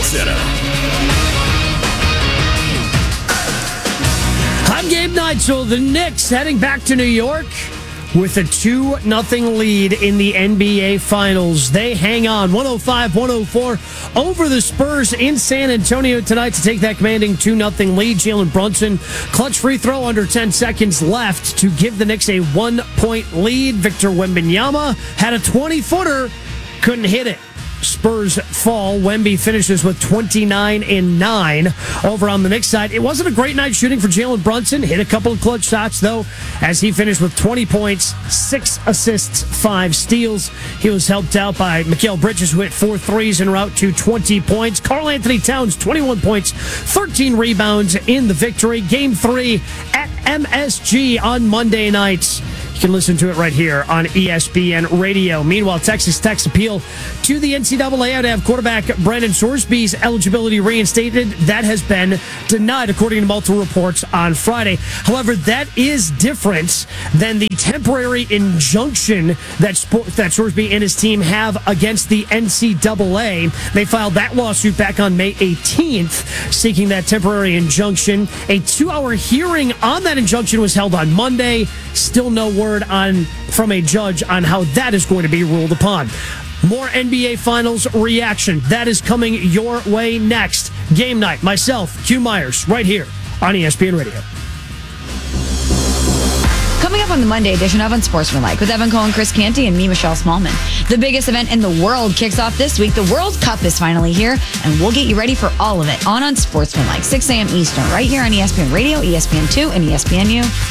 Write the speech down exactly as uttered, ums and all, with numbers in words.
Center. On game night, so the Knicks heading back to New York with a two nothing lead in the N B A Finals. They hang on one oh five one oh four over the Spurs in San Antonio tonight to take that commanding two nothing lead. Jalen Brunson, clutch free throw under ten seconds left to give the Knicks a one-point lead. Victor Wembanyama had a twenty-footer, couldn't hit it. Spurs fall. Wemby finishes with twenty-nine and nine over on the Knicks side. It wasn't a great night shooting for Jalen Brunson. Hit a couple of clutch shots, though, as he finished with twenty points, six assists, five steals. He was helped out by Mikal Bridges, who hit four threes en route to twenty points. Karl Anthony Towns, twenty-one points, thirteen rebounds in the victory. Game three at M S G on Monday nights. You can listen to it right here on E S P N Radio. Meanwhile, Texas Tech's appeal to the N C double A to have quarterback Brandon Sorsby's eligibility reinstated. That has been denied, according to multiple reports on Friday. However, that is different than the temporary injunction that Sport, that Sorsby and his team have against the N C double A. They filed that lawsuit back on May eighteenth, seeking that temporary injunction. A two-hour hearing on that injunction was held on Monday. Still no word on from a judge on how that is going to be ruled upon. More N B A Finals reaction. That is coming your way next. Game night. Myself, Q Myers, right here on E S P N Radio. Coming up on the Monday edition of Unsportsmanlike with Evan Cohen, Chris Canty, and me, Michelle Smallman. The biggest event in the world kicks off this week. The World Cup is finally here, and we'll get you ready for all of it on Unsportsmanlike, six a.m. Eastern, right here on E S P N Radio, E S P N two, and E S P N U.